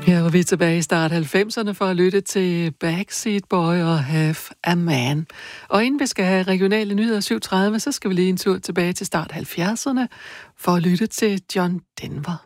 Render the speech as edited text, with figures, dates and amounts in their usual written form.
Her var vi tilbage i start 90'erne for at lytte til Backseat Boy og Have a Man. Og inden vi skal have regionale nyheder 7.30, så skal vi lige en tur tilbage til start 70'erne for at lytte til John Denver.